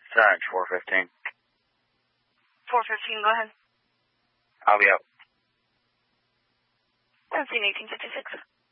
Sarge, 415. 415, go ahead. I'll be out. Scene 1856.